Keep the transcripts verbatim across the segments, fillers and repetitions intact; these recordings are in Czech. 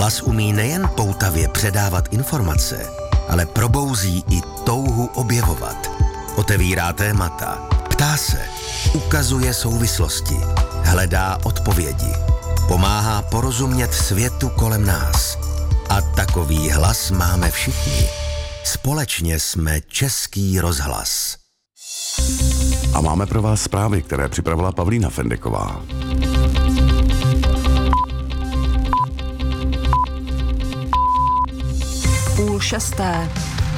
Hlas umí nejen poutavě předávat informace, ale probouzí i touhu objevovat. Otevírá témata, ptá se, ukazuje souvislosti, hledá odpovědi, pomáhá porozumět světu kolem nás. A takový hlas máme všichni. Společně jsme Český rozhlas. A máme pro vás zprávy, které připravila Pavlína Fendeková. Půl šesté.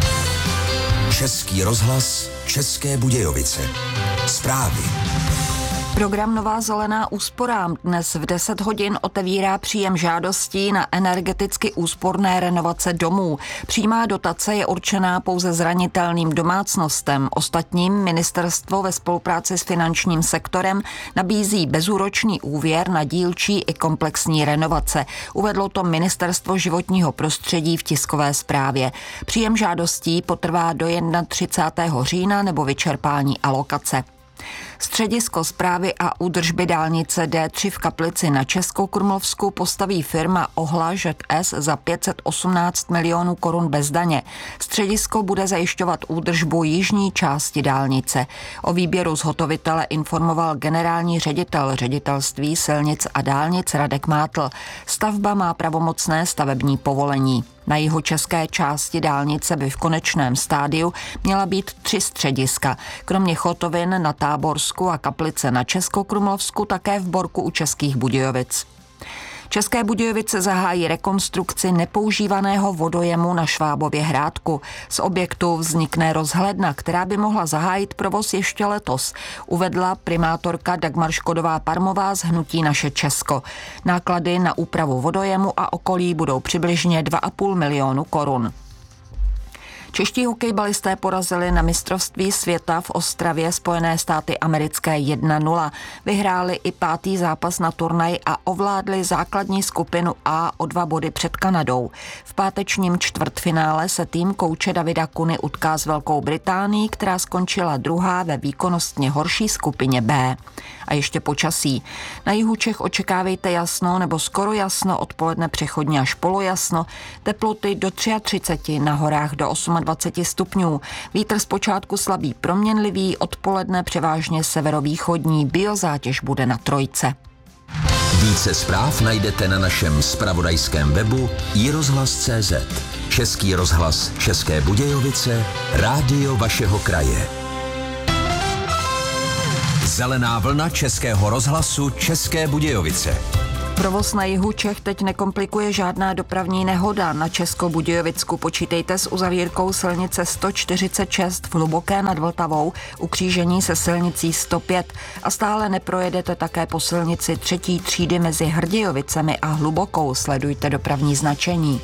Český rozhlas, České Budějovice. Zprávy. Program Nová zelená úsporám dnes v deset hodin otevírá příjem žádostí na energeticky úsporné renovace domů. Přímá dotace je určená pouze zranitelným domácnostem. Ostatním ministerstvo ve spolupráci s finančním sektorem nabízí bezúročný úvěr na dílčí i komplexní renovace. Uvedlo to Ministerstvo životního prostředí v tiskové zprávě. Příjem žádostí potrvá do třicátého prvního října nebo vyčerpání alokace. Středisko správy a údržby dálnice D tři v Kaplici na Českokrumlovsku postaví firma Ohla Ž S za pět set osmnáct milionů korun bez daně. Středisko bude zajišťovat údržbu jižní části dálnice. O výběru zhotovitele informoval generální ředitel ředitelství silnic a dálnic Radek Mátl. Stavba má pravomocné stavební povolení. Na jihočeské části dálnice by v konečném stádiu měla být tři střediska. Kromě Chotovin na Táborsku a Kaplice na Českokrumlovsku také v Borku u Českých Budějovic. České Budějovice zahájí rekonstrukci nepoužívaného vodojemu na Švábově Hrádku. Z objektu vznikne rozhledna, která by mohla zahájit provoz ještě letos, uvedla primátorka Dagmar Škodová-Parmová z hnutí Naše Česko. Náklady na úpravu vodojemu a okolí budou přibližně dva a půl milionu korun. Čeští hokejbalisté porazili na mistrovství světa v Ostravě Spojené státy americké jedna nula. Vyhráli i pátý zápas na turnaji a ovládli základní skupinu A o dva body před Kanadou. V pátečním čtvrtfinále se tým kouče Davida Kuny utká s Velkou Británií, která skončila druhá ve výkonnostně horší skupině B. A ještě počasí. Na jihu Čech očekávejte jasno nebo skoro jasno, odpoledne přechodně až polojasno, teploty do třicet tři, na horách do dvacet osm stupňů. Vítr zpočátku slabý proměnlivý, odpoledne převážně severovýchodní, biozátěž bude na trojce. Více zpráv najdete na našem zpravodajském webu i rozhlas tečka cé zet. Český rozhlas České Budějovice, rádio vašeho kraje. Zelená vlna Českého rozhlasu České Budějovice. Provoz na jihu Čech teď nekomplikuje žádná dopravní nehoda. Na Českobudějovicku počítejte s uzavírkou silnice sto čtyřicet šest v Hluboké nad Vltavou u křížení se silnicí sto pět a stále neprojedete také po silnici třetí třídy mezi Hrdějovicemi a Hlubokou. Sledujte dopravní značení.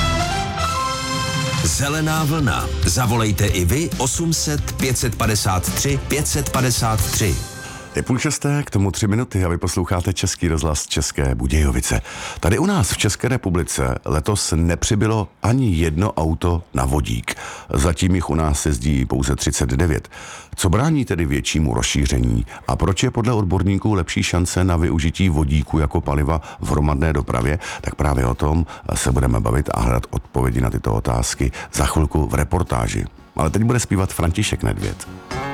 Zelená vlna. Zavolejte i vy osm set pět set padesát tři pět set padesát tři. Je půl šesté, k tomu tři minuty a vy posloucháte Český rozhlas České Budějovice. Tady u nás v České republice letos nepřibylo ani jedno auto na vodík. Zatím jich u nás jezdí pouze třicet devět. Co brání tedy většímu rozšíření a proč je podle odborníků lepší šance na využití vodíku jako paliva v hromadné dopravě, tak právě o tom se budeme bavit a hledat odpovědi na tyto otázky za chvilku v reportáži. Ale teď bude zpívat František Nedvěd.